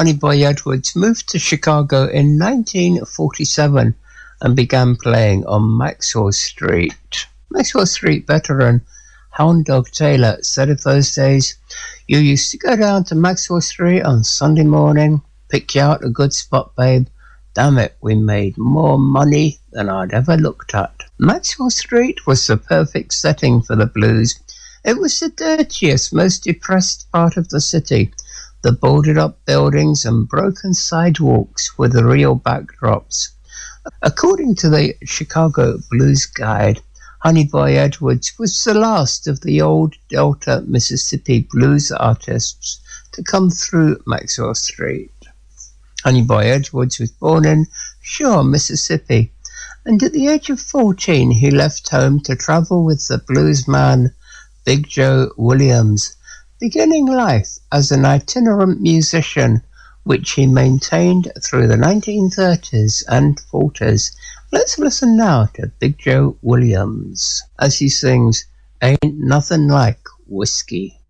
Honeyboy Edwards moved to Chicago in 1947 and began playing on Maxwell Street. Maxwell Street veteran Hound Dog Taylor said of those days, "You used to go down to Maxwell Street on Sunday morning, pick you out a good spot, babe. Damn it, we made more money than I'd ever looked at." Maxwell Street was the perfect setting for the blues. It was the dirtiest, most depressed part of the city. The boarded-up buildings and broken sidewalks were the real backdrops. According to the Chicago Blues Guide, Honeyboy Edwards was the last of the old Delta, Mississippi blues artists to come through Maxwell Street. Honeyboy Edwards was born in Shaw, Mississippi, and at the age of 14 he left home to travel with the bluesman Big Joe Williams, beginning life as an itinerant musician, which he maintained through the 1930s and 40s. Let's listen now to Big Joe Williams as he sings "Ain't Nothing Like Whiskey."